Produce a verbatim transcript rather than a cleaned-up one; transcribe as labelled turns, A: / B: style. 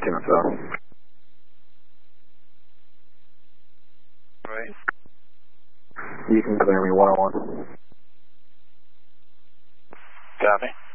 A: two and seven.
B: Right.
A: You can clear me one oh one.
B: Copy.